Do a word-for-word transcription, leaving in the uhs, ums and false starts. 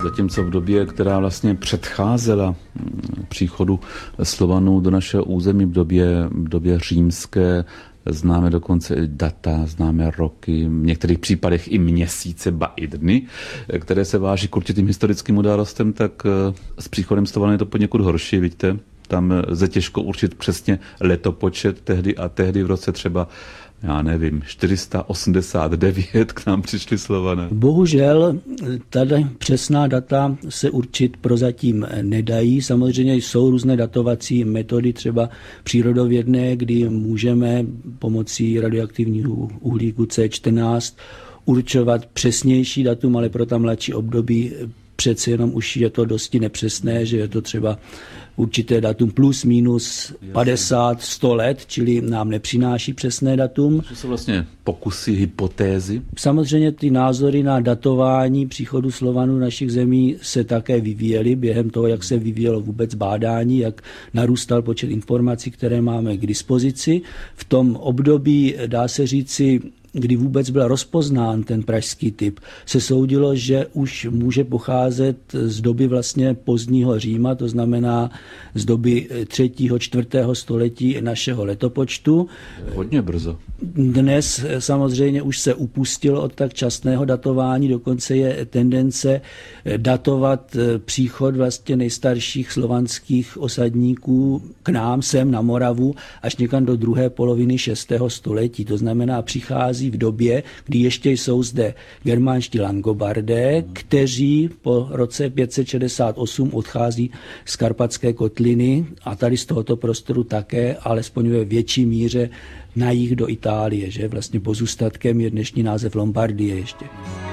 Zatímco v době, která vlastně předcházela příchodu Slovanů do našeho území, v době, v době římské, známe dokonce i data, známe roky, v některých případech i měsíce, ba i dny, které se váží k určitým historickým událostem, tak s příchodem Slovanů je to poněkud horší, vidíte. Tam lze těžko určit přesně letopočet tehdy a tehdy v roce třeba, já nevím, čtyři sta osmdesát devět k nám přišli Slované. Bohužel tady přesná data se určit prozatím nedají. Samozřejmě jsou různé datovací metody, třeba přírodovědné, kdy můžeme pomocí radioaktivního uhlíku C čtrnáct určovat přesnější datum, ale pro ta mladší období přece jenom už je to dosti nepřesné, že je to třeba určité datum plus minus padesát sto let, čili nám nepřináší přesné datum. To jsou vlastně pokusy, hypotézy. Samozřejmě ty názory na datování příchodu Slovanů našich zemí se také vyvíjely během toho, jak se vyvíjelo vůbec bádání, jak narůstal počet informací, které máme k dispozici. V tom období, dá se říci, kdy vůbec byl rozpoznán ten pražský typ, se soudilo, že už může pocházet z doby vlastně pozdního Říma, to znamená z doby třetího, čtvrtého století našeho letopočtu. Hodně brzo. Dnes samozřejmě už se upustilo od tak časného datování, dokonce je tendence datovat příchod vlastně nejstarších slovanských osadníků k nám sem na Moravu až někam do druhé poloviny šestého století. To znamená, přichází v době, kdy ještě jsou zde germánští Langobardé, kteří po roce pět set šedesát osm odchází z Karpatské kotliny a tady z tohoto prostoru také, alespoň ve větší míře na jih do Itálie, že vlastně pozůstatkem je dnešní název Lombardie ještě.